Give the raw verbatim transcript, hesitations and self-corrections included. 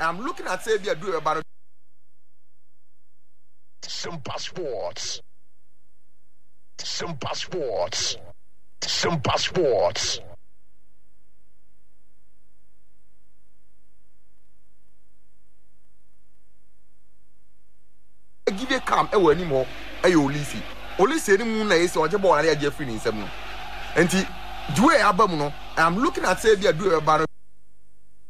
I'm looking at say be a do about Simpa Sports. Simpa Sports. Simpa Sports. give a calm e we anymore e Olisi Olisi ni mu na yesi oje ball na ya je free ni nsem no enti duwe abam no I'm looking at say be a do about